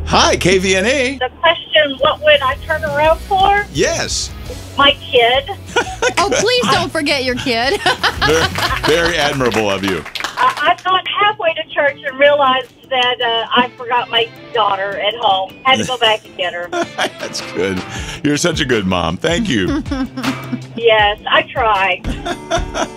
Hi, KVNA. The question, what would I turn around for? Yes. My kid. Oh, please don't forget your kid. Very, very admirable of you. I got halfway to church and realized that I forgot my daughter at home. Had to go back and get her. That's good. You're such a good mom. Thank you. Yes, I tried.